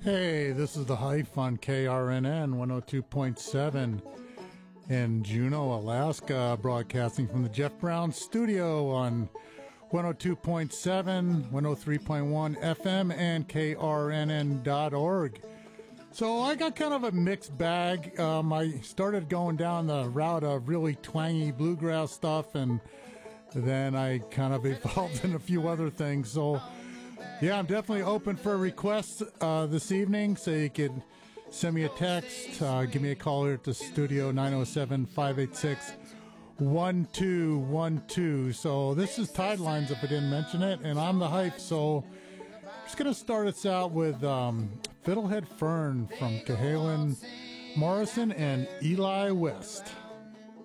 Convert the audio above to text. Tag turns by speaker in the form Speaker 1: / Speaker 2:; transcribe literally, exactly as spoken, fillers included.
Speaker 1: Hey, this is the Hype on K R N N one oh two point seven in Juneau, Alaska, broadcasting from the Jeff Brown studio on one oh two point seven, one oh three point one F M, and K R N N dot org. So I got kind of a mixed bag. Um, I started going down the route of really twangy bluegrass stuff, and then I kind of evolved in a few other things. So yeah, I'm definitely open for requests uh, this evening, so you could send me a text, uh, give me a call here at the studio, nine oh seven, five eight six, one two one two. So this is Tidelines, if I didn't mention it, and I'm the Hype. So I'm just going to start us out with um, Fiddlehead Fern from Cahalan Morrison and Eli West.